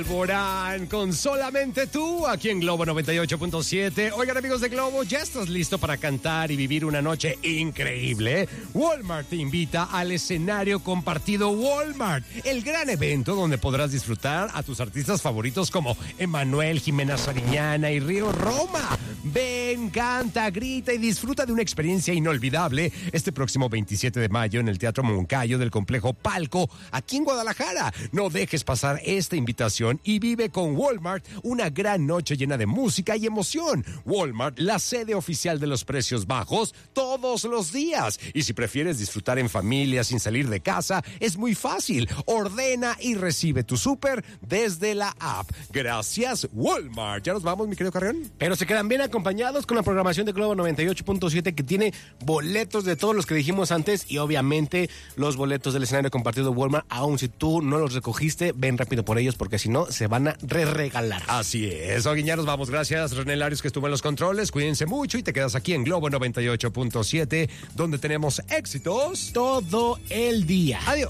Alborán con Solamente Tú, aquí en Globo 98.7. Oigan, amigos de Globo, ¿ya estás listo para cantar y vivir una noche increíble? Walmart te invita al escenario compartido Walmart, el gran evento donde podrás disfrutar a tus artistas favoritos como Emmanuel, Jimena Sariñana y Río Roma. Ven, canta, grita y disfruta de una experiencia inolvidable este próximo 27 de mayo en el Teatro Moncayo del Complejo Palco, aquí en Guadalajara. No dejes pasar esta invitación y vive con Walmart una gran noche llena de música y emoción. Walmart, la sede oficial de los precios bajos todos los días. Y si prefieres disfrutar en familia sin salir de casa, es muy fácil. Ordena y recibe tu súper desde la app. Gracias, Walmart. ¿Ya nos vamos, mi querido Carrión? Pero se quedan bien acompañados con la programación de Globo 98.7, que tiene boletos de todos los que dijimos antes y obviamente los boletos del escenario compartido Walmart. Aun si tú no los recogiste, ven rápido por ellos porque si no se van a regalar. Así es. Oye, ya nos vamos. Gracias, René Larios, que estuvo en los controles. Cuídense mucho y te quedas aquí en Globo 98.7, donde tenemos éxitos todo el día. Adiós.